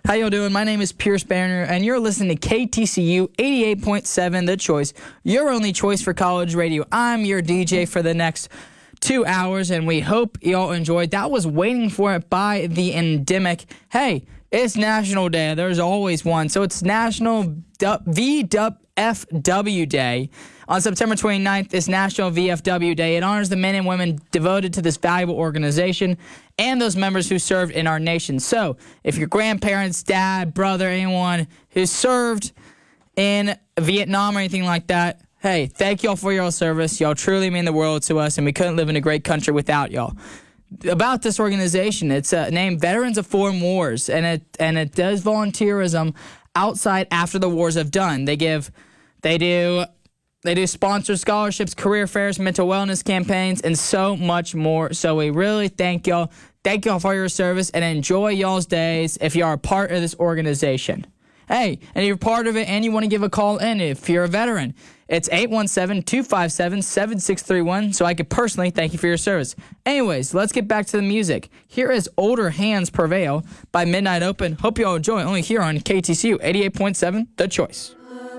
How y'all doing? My name is Pierce Banner, and you're listening to KTCU 88.7 The Choice, your only choice for college radio. I'm your DJ for the next 2 hours, and we hope y'all enjoyed. That was Waiting for It by The Endemic. Hey, it's National Day. There's always one. So it's National VFW Day. On September 29th is National VFW Day. It honors the men and women devoted to this valuable organization and those members who served in our nation. So if your grandparents, dad, brother, anyone who served in Vietnam or anything like that, hey, thank y'all for your service. Y'all truly mean the world to us, and we couldn't live in a great country without y'all. About this organization, it's named Veterans of Foreign Wars, and it does volunteerism outside after the wars have done. They do sponsor scholarships, career fairs, mental wellness campaigns, and so much more. So we really thank y'all. Thank y'all for your service, and enjoy y'all's days if you are a part of this organization. Hey, and if you're part of it and you want to give a call in if you're a veteran, it's 817-257-7631, so I could personally thank you for your service. Anyways, let's get back to the music. Here is Older Hands Prevail by Midnight Open. Hope you all enjoy, only here on KTCU 88.7 The Choice.